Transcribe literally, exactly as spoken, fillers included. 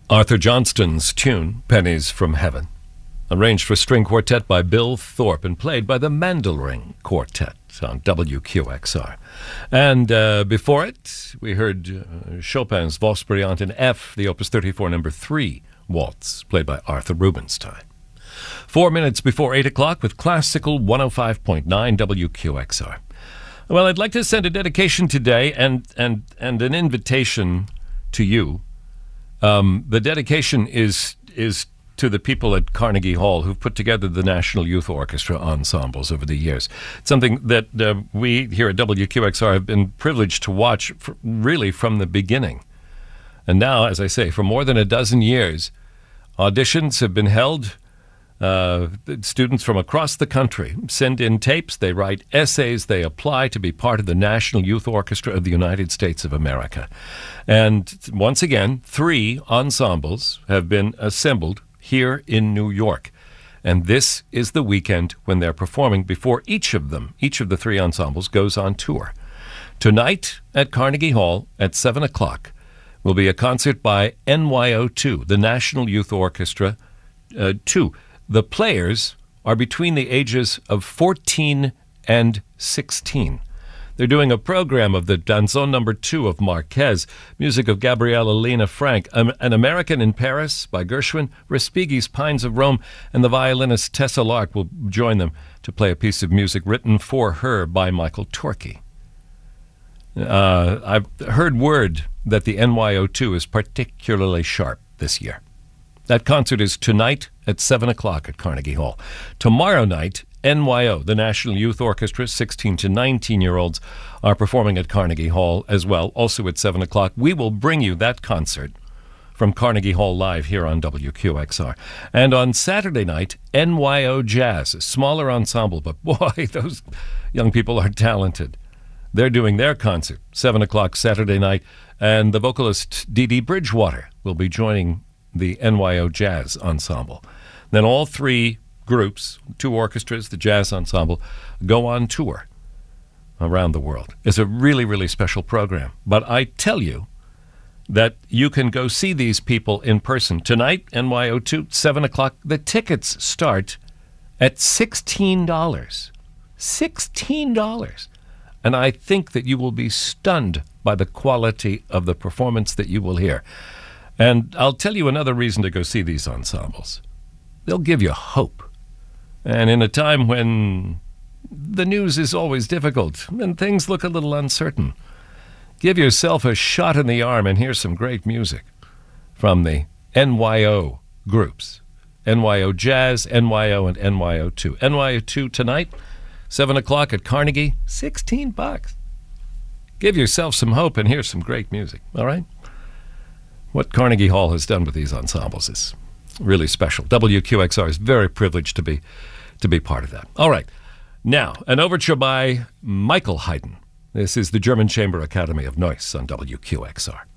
Arthur Johnston's tune, Pennies from Heaven, arranged for string quartet by Bill Thorpe and played by the Mandelring Quartet on W Q X R. And uh, before it, we heard uh, Chopin's Valse Brillante in F, the Opus thirty-four number three waltz, played by Arthur Rubinstein. Four minutes before eight o'clock with Classical one oh five point nine W Q X R. Well, I'd like to send a dedication today and, and, and an invitation to you. Um, the dedication is is to the people at Carnegie Hall who've put together the National Youth Orchestra ensembles over the years. It's something that uh, we here at W Q X R have been privileged to watch for, really from the beginning. And now, as I say, for more than a dozen years, auditions have been held. Uh, students from across the country send in tapes, they write essays, they apply to be part of the National Youth Orchestra of the United States of America. And once again, three ensembles have been assembled here in New York. And this is the weekend when they're performing before each of them, each of the three ensembles, goes on tour. Tonight at Carnegie Hall at seven o'clock will be a concert by N Y O two, the National Youth Orchestra uh, two. The players are between the ages of fourteen and sixteen. They're doing a program of the Danzón number two of Marquez, music of Gabriela Lena Frank, um, An American in Paris by Gershwin, Respighi's Pines of Rome, and the violinist Tessa Lark will join them to play a piece of music written for her by Michael Torke. Uh, I've heard word that the N Y O two is particularly sharp this year. That concert is tonight at seven o'clock at Carnegie Hall. Tomorrow night, N Y O, the National Youth Orchestra, sixteen to nineteen-year-olds, are performing at Carnegie Hall as well, also at seven o'clock. We will bring you that concert from Carnegie Hall Live here on W Q X R. And on Saturday night, N Y O Jazz, a smaller ensemble, but boy, those young people are talented. They're doing their concert, seven o'clock Saturday night, and the vocalist Dee Dee Bridgewater will be joining the N Y O Jazz Ensemble. Then all three groups, two orchestras, the jazz ensemble, go on tour around the world. It's a really, really special program. But I tell you that you can go see these people in person. Tonight, N Y O two, seven o'clock. The tickets start at sixteen dollars. sixteen dollars. And I think that you will be stunned by the quality of the performance that you will hear. And I'll tell you another reason to go see these ensembles. They'll give you hope. And in a time when the news is always difficult and things look a little uncertain, give yourself a shot in the arm and hear some great music from the N Y O groups. N Y O Jazz, N Y O, and N Y O two. N Y O two tonight, seven o'clock at Carnegie, sixteen bucks. Give yourself some hope and hear some great music, all right? What Carnegie Hall has done with these ensembles is really special. W Q X R is very privileged to be to be part of that. All right. Now, an overture by Michael Haydn. This is the German Chamber Academy of Neuss on W Q X R.